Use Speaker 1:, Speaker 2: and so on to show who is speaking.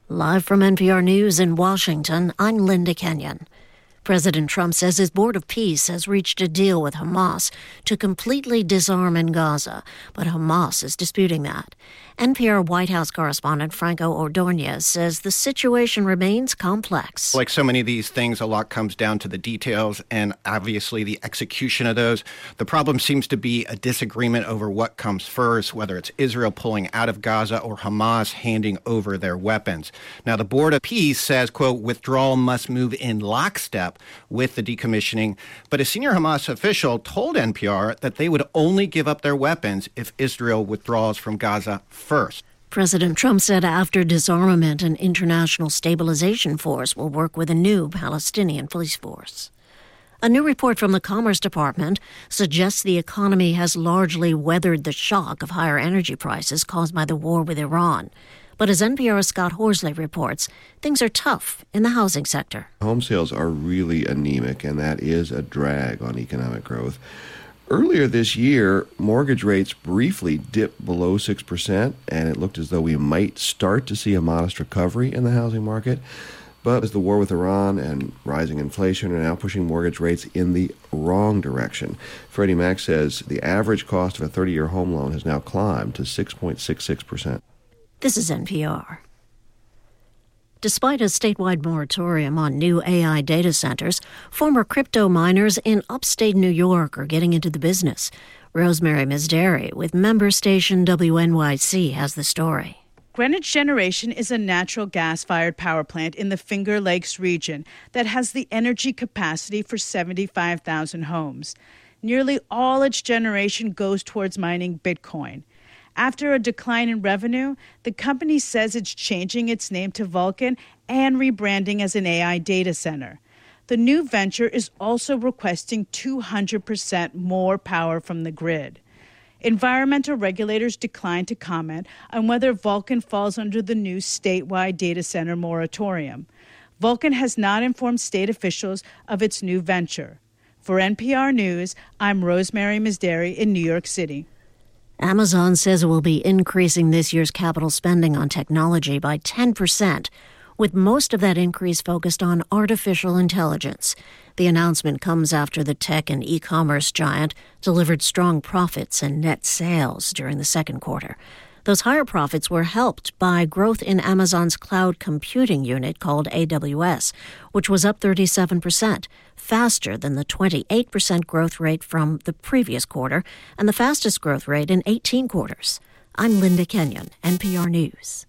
Speaker 1: Live from NPR News in Washington, I'm Linda Kenyon. President Trump says his Board of Peace has reached a deal with Hamas to completely disarm in Gaza, but Hamas is disputing that. NPR White House correspondent Franco Ordonez says the situation remains complex.
Speaker 2: Like so many of these things, a lot comes down to the details and obviously the execution of those. The problem seems to be a disagreement over what comes first, whether it's Israel pulling out of Gaza or Hamas handing over their weapons. Now, the Board of Peace says, quote, withdrawal must move in lockstep with the decommissioning. But a senior Hamas official told NPR that they would only give up their weapons if Israel withdraws from Gaza first.
Speaker 1: President Trump said after disarmament, an international stabilization force will work with a new Palestinian police force. A new report from the Commerce Department suggests the economy has largely weathered the shock of higher energy prices caused by the war with Iran. But as NPR's Scott Horsley reports, things are tough in the housing sector.
Speaker 3: Home sales are really anemic, and that is a drag on economic growth. Earlier this year, mortgage rates briefly dipped below 6%, and it looked as though we might start to see a modest recovery in the housing market. But as the war with Iran and rising inflation are now pushing mortgage rates in the wrong direction. Freddie Mac says the average cost of a 30-year home loan has now climbed to 6.66%.
Speaker 1: This is NPR. Despite a statewide moratorium on new AI data centers, former crypto miners in upstate New York are getting into the business. Rosemary Misdary with member station WNYC has the story.
Speaker 4: Greenwich Generation is a natural gas-fired power plant in the Finger Lakes region that has the energy capacity for 75,000 homes. Nearly all its generation goes towards mining Bitcoin. After a decline in revenue, the company says it's changing its name to Vulcan and rebranding as an AI data center. The new venture is also requesting 200% more power from the grid. Environmental regulators declined to comment on whether Vulcan falls under the new statewide data center moratorium. Vulcan has not informed state officials of its new venture. For NPR News, I'm Rosemary Misdary in New York City.
Speaker 1: Amazon says it will be increasing this year's capital spending on technology by 10%, with most of that increase focused on artificial intelligence. The announcement comes after the tech and e-commerce giant delivered strong profits and net sales during the second quarter. Those higher profits were helped by growth in Amazon's cloud computing unit called AWS, which was up 37%, faster than the 28% growth rate from the previous quarter and the fastest growth rate in 18 quarters. I'm Linda Kenyon, NPR News.